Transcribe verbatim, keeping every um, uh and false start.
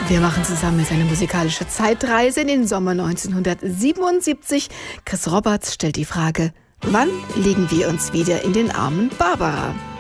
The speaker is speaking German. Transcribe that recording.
Wir machen zusammen jetzt eine musikalische Zeitreise in den Sommer neunzehnhundertsiebenundsiebzig. Chris Roberts stellt die Frage: Wann legen wir uns wieder in den Armen Barbara?